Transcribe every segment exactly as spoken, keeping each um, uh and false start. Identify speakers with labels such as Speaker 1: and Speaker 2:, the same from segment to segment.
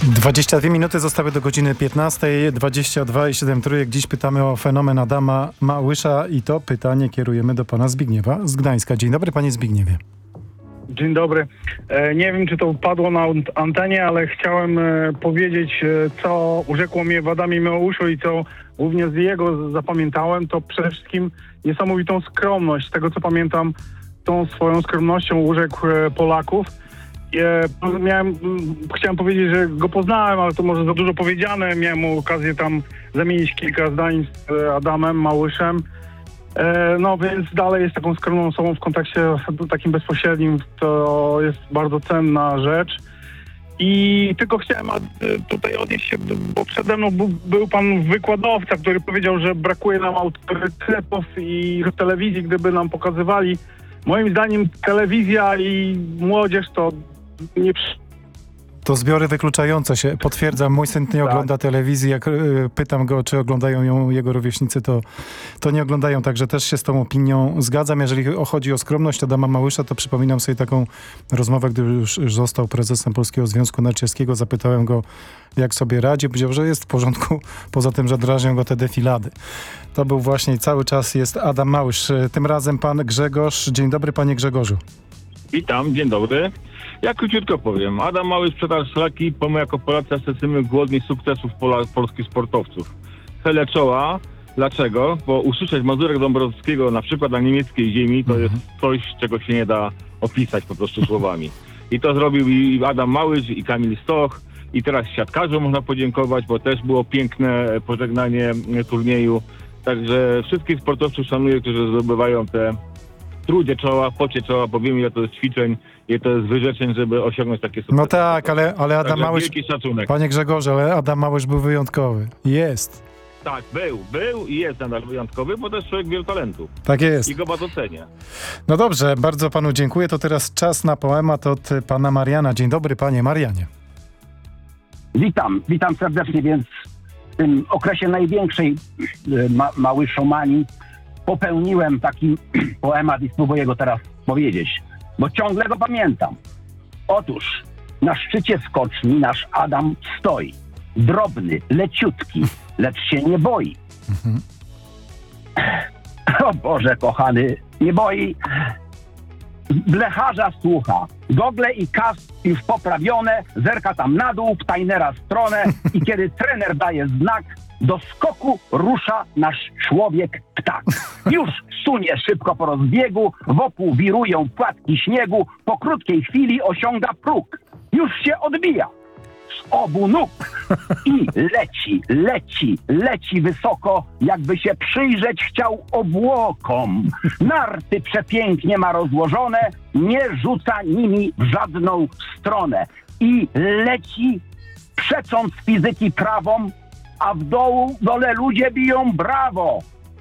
Speaker 1: dwadzieścia dwie minuty zostały do godziny piętnastej, dwadzieścia dwa i siedem trójek. Dziś pytamy o fenomen Adama Małysza i to pytanie kierujemy do pana Zbigniewa z Gdańska. Dzień dobry, panie Zbigniewie.
Speaker 2: Dzień dobry. E, nie wiem, czy to padło na antenie, ale chciałem e, powiedzieć, e, co urzekło mnie w Adamie Małyszu i co głównie z jego zapamiętałem, to przede wszystkim niesamowitą skromność. Z tego, co pamiętam, tą swoją skromnością urzekł e, Polaków. E, miałem, m, chciałem powiedzieć, że go poznałem, ale to może za dużo powiedziane. Miałem okazję tam zamienić kilka zdań z e, Adamem Małyszem. No więc dalej jest taką skromną osobą w kontakcie takim bezpośrednim, to jest bardzo cenna rzecz. I tylko chciałem tutaj odnieść się, bo przede mną był, był pan wykładowca, który powiedział, że brakuje nam autorytetów i w telewizji, gdyby nam pokazywali. Moim zdaniem telewizja i młodzież to nie...
Speaker 1: To zbiory wykluczające się. Potwierdzam, mój syn nie
Speaker 2: tak.
Speaker 1: ogląda telewizji. Jak y, pytam go, czy oglądają ją jego rówieśnicy, to, to nie oglądają. Także też się z tą opinią zgadzam. Jeżeli chodzi o skromność Adama Małysza, to przypominam sobie taką rozmowę, gdy już, już został prezesem Polskiego Związku Narciarskiego. Zapytałem go, jak sobie radzi. Powiedział, że jest w porządku, poza tym, że drażnią go te defilady. To był właśnie cały czas jest Adam Małysz. Tym razem pan Grzegorz. Dzień dobry, panie Grzegorzu.
Speaker 3: Witam, dzień dobry. Ja króciutko powiem. Adam Małysz przetarł szlaki, bo my jako Polacy jesteśmy głodni sukcesów pola, polskich sportowców. Chylę czoła. Dlaczego? Bo usłyszeć Mazurek Dąbrowskiego na przykład na niemieckiej ziemi, to mhm. jest coś, czego się nie da opisać po prostu słowami. I to zrobił i Adam Małysz, i Kamil Stoch, i teraz siatkarzom można podziękować, bo też było piękne pożegnanie turnieju. Także wszystkich sportowców szanuję, którzy zdobywają te trudzie czoła, pocie czoła, bo wiem, ile to jest ćwiczeń, ile to jest wyrzeczeń, żeby osiągnąć takie sukcesy.
Speaker 1: No tak, ale, ale Adam
Speaker 3: Także
Speaker 1: Małysz...
Speaker 3: wielki szacunek.
Speaker 1: Panie Grzegorze, ale Adam Małysz był wyjątkowy. Jest.
Speaker 3: Tak, był, był i jest nadal wyjątkowy, bo to jest człowiek wielu talentów.
Speaker 1: Tak jest.
Speaker 3: I go bardzo cenię.
Speaker 1: No dobrze, bardzo panu dziękuję. To teraz czas na poemat od pana Mariana. Dzień dobry, panie Marianie.
Speaker 4: Witam, witam serdecznie, więc w tym okresie największej ma- małyszomanii popełniłem taki poemat i spróbuję go teraz powiedzieć, bo ciągle go pamiętam. Otóż na szczycie skoczni nasz Adam stoi, drobny, leciutki, lecz się nie boi. Mhm. O Boże kochany, nie boi. Blecharza słucha, gogle i kask już poprawione, zerka tam na dół w tajnera stronę i kiedy trener daje znak, do skoku rusza nasz człowiek ptak. Już sunie szybko po rozbiegu, wokół wirują płatki śniegu, po krótkiej chwili osiąga próg. Już się odbija z obu nóg i leci, leci, leci wysoko, jakby się przyjrzeć chciał obłokom. Narty przepięknie ma rozłożone, nie rzuca nimi w żadną stronę. I leci, przecząc fizyki prawą, a w dołu, dole ludzie biją brawo.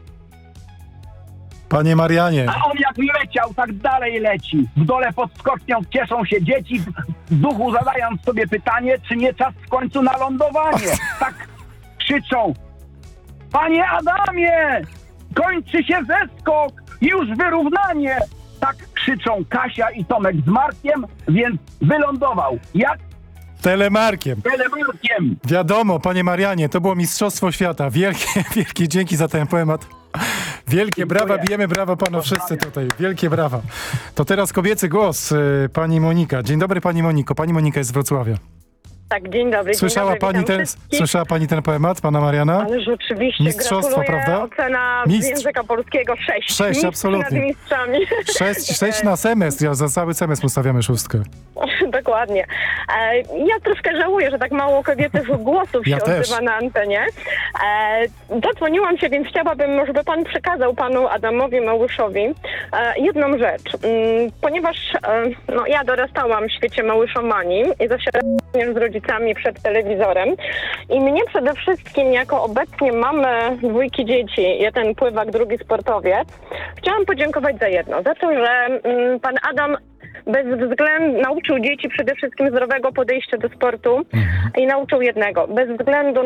Speaker 1: Panie Marianie.
Speaker 4: A on jak leciał, tak dalej leci. W dole pod skocznią cieszą się dzieci, w duchu zadając sobie pytanie, czy nie czas w końcu na lądowanie. Tak krzyczą: panie Adamie, kończy się zeskok, już wyrównanie. Tak krzyczą Kasia i Tomek z Markiem, więc wylądował. Jak?
Speaker 1: Telemarkiem.
Speaker 4: Telemarkiem.
Speaker 1: Wiadomo, panie Marianie, to było Mistrzostwo Świata. Wielkie, wielkie dzięki za ten poemat. Wielkie Dziękuję. Brawa, bijemy brawa panu wszyscy tutaj. Wielkie brawa. To teraz kobiecy głos, pani Monika. Dzień dobry, pani Moniko. Pani Monika jest z Wrocławia.
Speaker 5: Tak, dzień dobry.
Speaker 1: Słyszała,
Speaker 5: dzień dobry,
Speaker 1: pani ten, słyszała pani ten poemat, pana Mariana?
Speaker 5: Ale rzeczywiście,
Speaker 1: Mistrzostwo,
Speaker 5: gratuluję.
Speaker 1: prawda?
Speaker 5: Ocena
Speaker 1: Mistrz.
Speaker 5: z języka polskiego sześć.
Speaker 1: Sześć,
Speaker 5: Mistrz
Speaker 1: absolutnie.
Speaker 5: nad mistrzami.
Speaker 1: Sześć, sześć na semestr, ja za cały semestr ustawiamy szóstkę.
Speaker 5: Dokładnie. E, ja troszkę żałuję, że tak mało kobiecych głosów
Speaker 1: ja
Speaker 5: się
Speaker 1: też.
Speaker 5: odzywa na antenie. E, dodzwoniłam się, więc chciałabym, żeby pan przekazał panu Adamowi Małyszowi e, jedną rzecz. Mm, ponieważ e, no, ja dorastałam w świecie małyszomanii i zasiadałam z rodzicami przed telewizorem i mnie przede wszystkim, jako obecnie mamy dwójki dzieci, jeden pływak, drugi sportowiec, chciałam podziękować za jedno, za to, że mm, pan Adam bez względu nauczył dzieci przede wszystkim zdrowego podejścia do sportu mhm. i nauczył jednego, bez względu